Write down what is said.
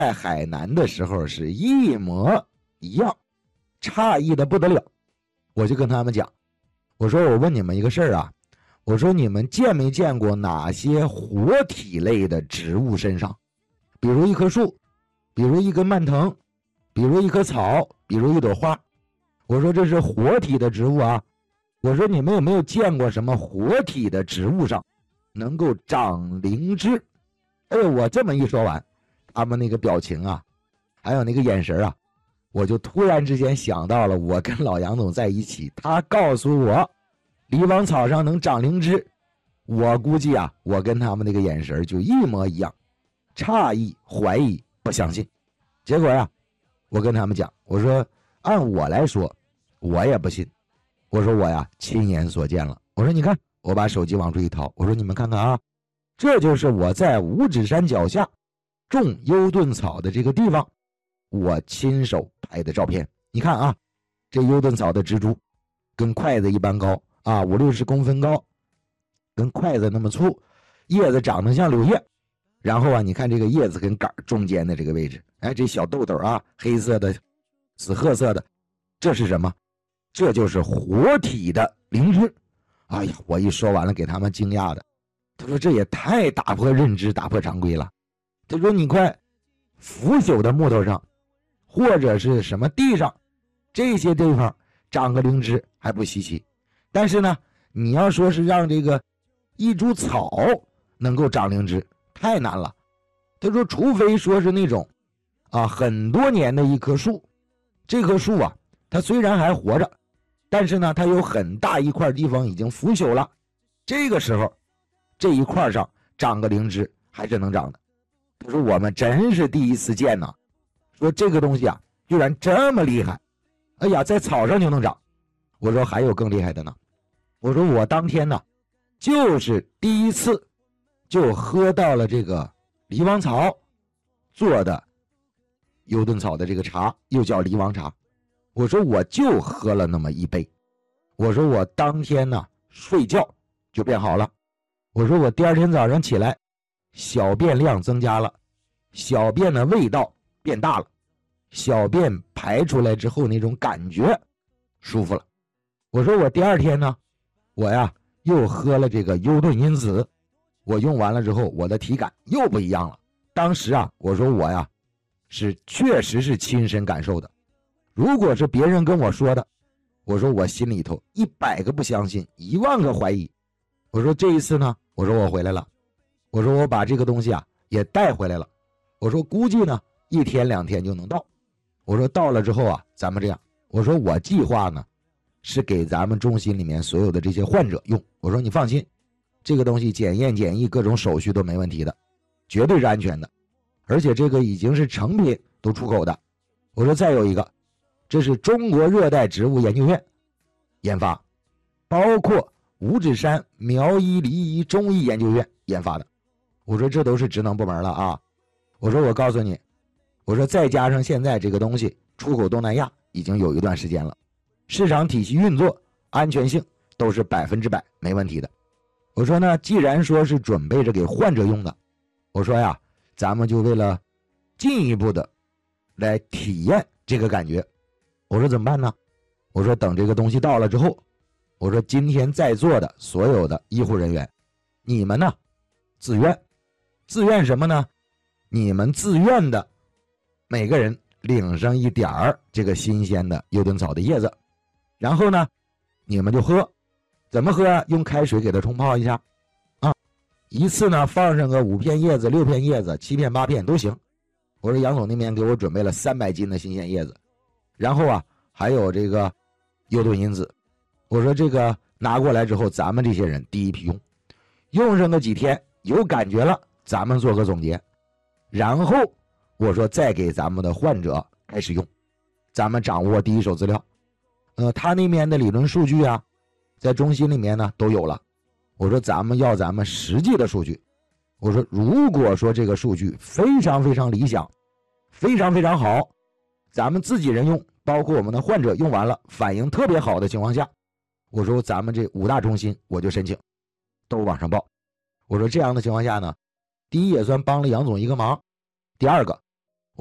在海南的时候是一模一样，诧异的不得了。我就跟他们讲，我说我问你们一个事儿啊，我说你们见没见过哪些活体类的植物身上，比如一棵树，比如一根蔓藤，比如一棵草，比如一朵花。我说这是活体的植物啊，我说你们有没有见过什么活体的植物上能够长灵芝？哎，我这么一说完，他们那个表情啊，还有那个眼神啊，我就突然之间想到了我跟老杨总在一起，他告诉我狸王草上能长灵芝，我估计啊，我跟他们那个眼神就一模一样，诧异、怀疑、不相信。结果呀，我跟他们讲，我说按我来说，我也不信。我说我呀亲眼所见了。我说你看，我把手机往出一掏，我说你们看看啊，这就是我在五指山脚下种幽盾草的这个地方，我亲手拍的照片。你看啊，这幽盾草的植株跟筷子一般高啊，50-60公分高，跟筷子那么粗，叶子长得像柳叶。然后啊，你看这个叶子跟杆中间的这个位置，哎，这小豆豆啊，黑色的、紫褐色的，这是什么？这就是活体的灵芝。哎呀，我一说完了，给他们惊讶的。他说这也太打破认知、打破常规了。他说你快，腐朽的木头上，或者是什么地上，这些地方长个灵芝还不稀奇。但是呢，你要说是让这个一株草能够长灵芝，太难了。他说除非说是那种啊很多年的一棵树，这棵树啊它虽然还活着，但是呢它有很大一块地方已经腐朽了，这个时候这一块上长个灵芝还是能长的。他说我们真是第一次见呐，说这个东西啊居然这么厉害，哎呀在草上就能长。我说还有更厉害的呢，我说我当天呢就是第一次就喝到了这个狸王草做的幽盾草的这个茶，又叫狸王茶。我说我就喝了那么一杯，我说我当天呢睡觉就变好了，我说我第二天早上起来小便量增加了，小便的味道变大了，小便排出来之后那种感觉舒服了。我说我第二天呢，我呀又喝了这个幽盾因子，我用完了之后我的体感又不一样了。当时啊我说我呀是确实是亲身感受的，如果是别人跟我说的，我说我心里头100个不相信，10000个怀疑。我说这一次呢，我说我回来了，我说我把这个东西啊也带回来了，我说估计呢1天2天就能到。我说到了之后啊，咱们这样，我说我计划呢是给咱们中心里面所有的这些患者用。我说你放心，这个东西检验检疫各种手续都没问题的，绝对是安全的，而且这个已经是成品都出口的。我说再有一个，这是中国热带植物研究院研发，包括五指山苗医梨医中医研究院研发的。我说这都是职能部门了啊。我说我告诉你，我说再加上现在这个东西出口东南亚已经有一段时间了，市场体系运作安全性都是100%没问题的。我说呢，既然说是准备着给患者用的，我说呀，咱们就为了进一步的来体验这个感觉，我说怎么办呢？我说等这个东西到了之后，我说今天在座的所有的医护人员，你们呢自愿什么呢？你们自愿的每个人领上一点儿这个新鲜的幽盾草的叶子，然后呢你们就喝。怎么喝啊？用开水给它冲泡一下啊，一次呢放上个5片叶子、6片叶子、7片8片都行。我说杨总那边给我准备了300斤的新鲜叶子，然后啊还有这个幽盾因子。我说这个拿过来之后，咱们这些人第一批用上个几天有感觉了，咱们做个总结，然后我说再给咱们的患者开始用，咱们掌握第一手资料。他那边的理论数据啊在中心里面呢都有了。我说咱们要咱们实际的数据。我说如果说这个数据非常非常理想，非常非常好，咱们自己人用，包括我们的患者用完了反应特别好的情况下，我说咱们这5大中心我就申请都往上报。我说这样的情况下呢，第一也算帮了杨总一个忙，第二个